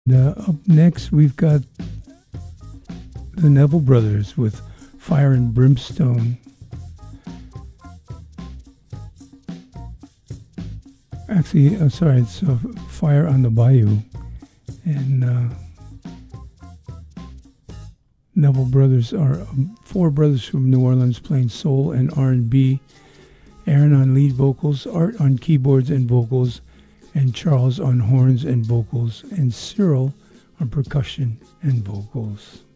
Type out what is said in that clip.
Up next, we've got the Neville Brothers with Fire and Brimstone. Actually, sorry, it's Fire on the Bayou. And Neville Brothers are four brothers from New Orleans playing soul and R&B. Aaron on lead vocals, Art on keyboards and vocals, and Charles on horns and vocals, and Cyril on percussion and vocals.